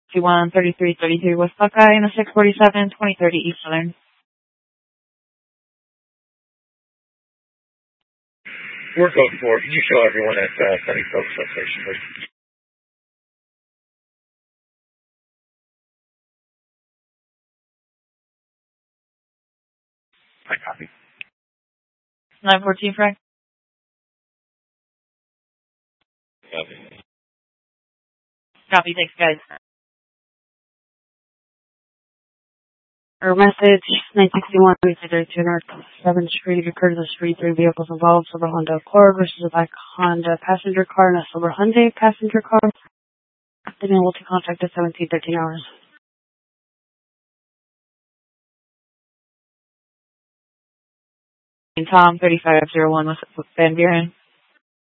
213333 West Buckeye and a 647 2030 East Southern. We're code 4. Can you show everyone at Sunny Oak substation, please? I copy. 914 Frank. Copy. Copy, thanks guys. Our message, 961, 332 North 7th Street, occurred to the street, 3 vehicles involved, silver Honda Accord versus a black Honda passenger car and a silver Hyundai passenger car. Been able to contact at 17:13 hours. Tom 3501 Van Buren.